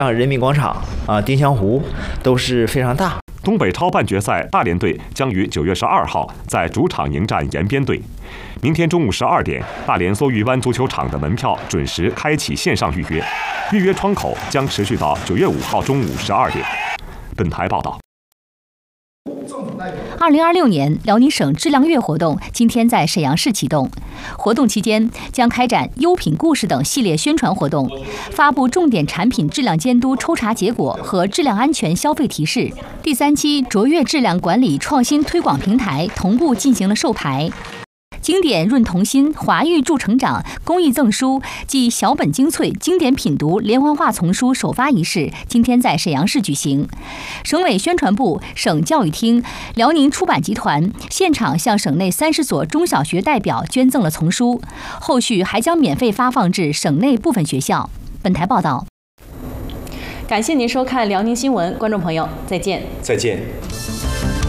像人民广场丁香湖都是非常大。 东北超半决赛，大连队将于9月12号在主场迎战延边队。明天中午12点，大连梭玉湾足球场的门票准时开启线上预约，预约窗口将持续到9月5号中午12点。本台报道。 2026年辽宁省质量月活动今天在沈阳市启动，活动期间将开展优品故事等系列宣传活动，发布重点产品质量监督抽查结果和质量安全消费提示。第3期卓越质量管理创新推广平台同步进行了授牌。经典润童心、华育助成长公益赠书暨小本精粹经典品读连环画丛书首发仪式今天在沈阳市举行。省委宣传部、省教育厅、辽宁出版集团现场向省内30所中小学代表捐赠了丛书，后续还将免费发放至省内部分学校。本台报道。 感谢您收看辽宁新闻，观众朋友，再见。 再见。